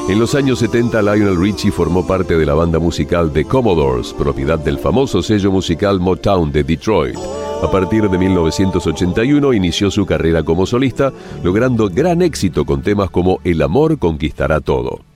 En los años 70, Lionel Richie formó parte de la banda musical The Commodores, propiedad del famoso sello musical Motown de Detroit. A partir de 1981 inició su carrera como solista, logrando gran éxito con temas como El amor conquistará todo.